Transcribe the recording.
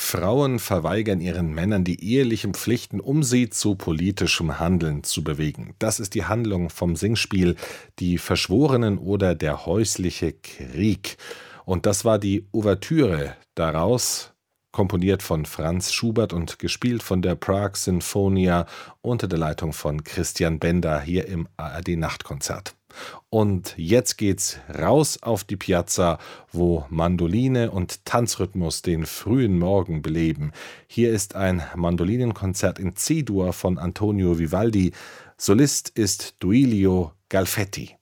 Frauen verweigern ihren Männern die ehelichen Pflichten, um sie zu politischem Handeln zu bewegen. Das ist die Handlung vom Singspiel Die Verschworenen oder der häusliche Krieg. Und das war die Ouvertüre daraus, komponiert von Franz Schubert und gespielt von der Prague Sinfonia unter der Leitung von Christian Bender hier im ARD-Nachtkonzert. Und jetzt geht's raus auf die Piazza, wo Mandoline und Tanzrhythmus den frühen Morgen beleben. Hier ist ein Mandolinenkonzert in C-Dur von Antonio Vivaldi. Solist ist Duilio Galfetti.